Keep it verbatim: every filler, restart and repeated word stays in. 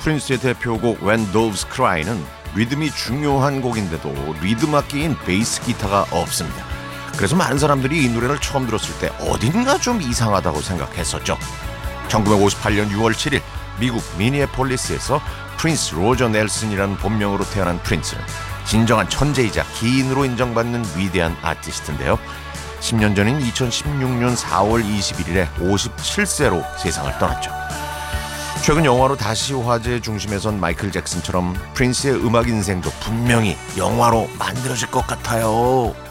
프린스의 대표곡 When Doves Cry는 리듬이 중요한 곡인데도 리듬 악기인 베이스 기타가 없습니다. 그래서 많은 사람들이 이 노래를 처음 들었을 때 어딘가 좀 이상하다고 생각했었죠. 천구백오십팔 년 유월 칠일 미국 미니애폴리스에서 프린스 로저 넬슨이라는 본명으로 태어난 프린스는 진정한 천재이자 기인으로 인정받는 위대한 아티스트인데요. 십 년 전인 이천십육 년 사월 이십일일에 오십칠 세로 세상을 떠났죠. 최근 영화로 다시 화제의 중심에 선 마이클 잭슨처럼 프린스의 음악 인생도 분명히 영화로 만들어질 것 같아요.